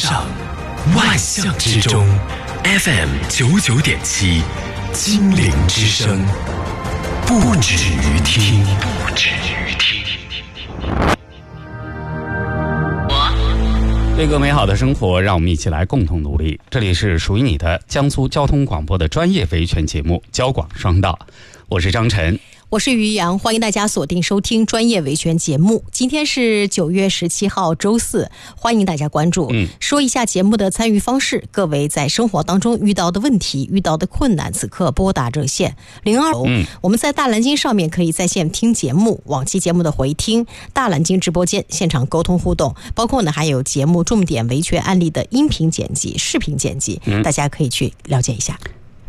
上，万象之中 ，FM 99.7，精灵之声，不止于听，不止于听。 这个美好的生活，让我们一起来共同努力。这里是属于你的江苏交通广播的专业维权节目《交广双道》，我是张晨。 我是于洋，欢迎大家锁定收听专业维权节目。今天是9月17号周四，欢迎大家关注。说一下节目的参与方式，各位在生活当中遇到的问题、遇到的困难，此刻拨打热线02。我们在大蓝鲸上面可以在线听节目，往期节目的回听，大蓝鲸直播间现场沟通互动，包括呢还有节目重点维权案例的音频剪辑、视频剪辑，大家可以去了解一下。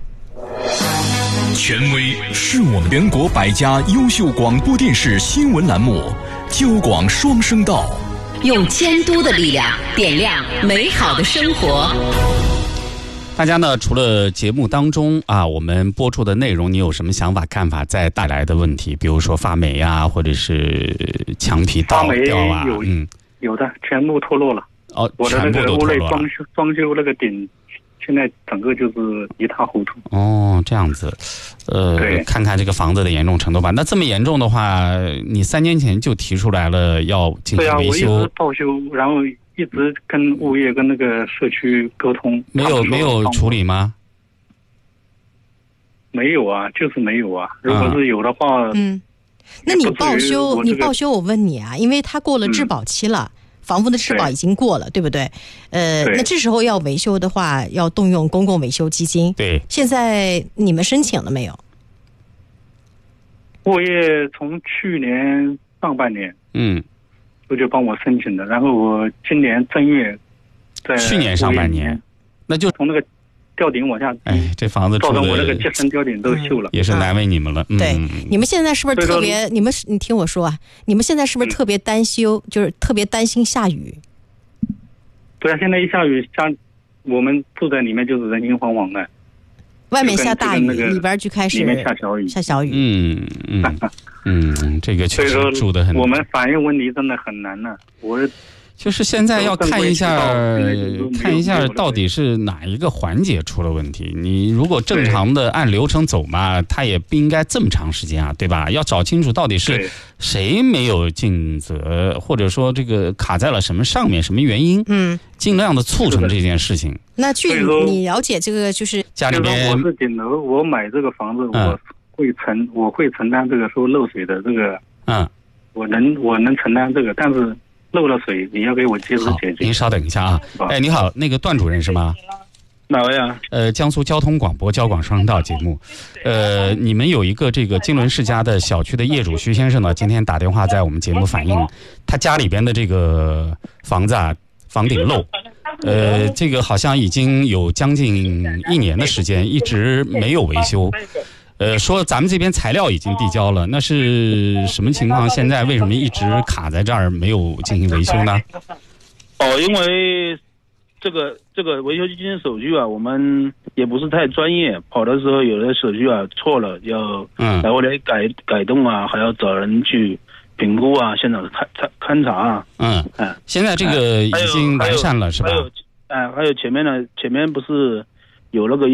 权威是我们全国100家优秀广播电视新闻栏目，交广双声道， 用监督的力量点亮美好的生活。 大家呢，除了节目当中啊，我们播出的内容，你有什么想法、看法再带来的问题？比如说发霉啊，或者是墙皮倒掉啊， 有的全部脱落了。 哦， 我的那个屋内装修那个顶。现在整个就是一塌糊涂。哦， 这样子，看看这个房子的严重程度吧。那这么严重的话，你3年前就提出来了要进行维修。 对啊，我一直报修，然后一直跟物业跟那个社区沟通。 没有处理吗？ 没有啊，就是没有啊。如果是有的话， 那你报修，我问你啊，因为它过了质保期了。房屋的质保已经过了，对不对？那这时候要维修的话，要动用公共维修基金。 对， 现在你们申请了没有？ 物业从去年上半年，我就帮我申请的，然后我今年正月在去年上半年，那就从那个吊顶往下， 这房子造成我那个接生吊顶都锈了， 也是难为你们了。 对，你们现在是不是特别？你听我说啊，你们现在是不是特别担心？就是特别担心下雨？ 对啊，现在一下雨，我们住在里面就是人心惶惶的。 外面下大雨，里边就开始里面下小雨。 这个确实住得很。 我们反映问题真的很难呢。 就是现在要看一下到底是哪一个环节出了问题。你如果正常的按流程走嘛，它也不应该这么长时间啊，对吧？要找清楚到底是谁没有尽责，或者说这个卡在了什么上面，什么原因，尽量的促成这件事情。 那据你了解，这个就是家里边， 我是顶楼，我买这个房子，我会承担这个说漏水的这个，我能承担这个，但是。漏了水，你要给我及时解决。 您稍等一下啊！你好，那个段主任是吗？ 哪位啊？ 江苏交通广播交广双声道节目，你们有一个这个金轮世家的小区的业主徐先生呢，今天打电话在我们节目反映，他家里边的这个房子啊，房顶漏，这个好像已经有将近1年的时间，一直没有维修。说咱们这边材料已经递交了，那是什么情况？现在为什么一直卡在这儿没有进行维修呢？ 因为这个维修基金手续啊，我们也不是太专业，跑的时候有的手续啊错了，要来回来改动啊，还要找人去评估啊，现场勘察啊。 现在这个已经完善了是吧？ 还有前面不是有那个